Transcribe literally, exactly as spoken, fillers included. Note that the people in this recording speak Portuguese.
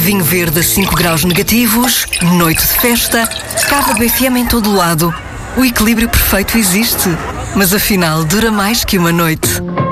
Vinho verde a cinco graus negativos, noite de festa, Cava B F M em todo lado. O equilíbrio perfeito existe, mas afinal dura mais que uma noite.